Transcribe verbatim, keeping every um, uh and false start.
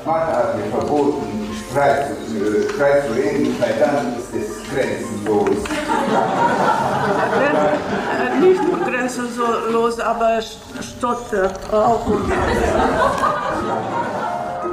Vater hat mir verboten, Streit zu, Streit zu reden, weil dann ist es grenzenlos. Äh, nicht nur grenzenlos, aber stottert auch.